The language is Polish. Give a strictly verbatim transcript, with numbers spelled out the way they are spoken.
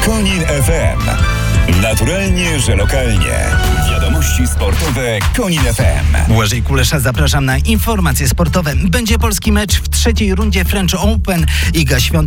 Konin F M. Naturalnie, że lokalnie. Wiadomości sportowe Konin F M. Błażej Kulesza, zapraszam na informacje sportowe. Będzie polski mecz w trzeciej rundzie French Open. Iga Świątek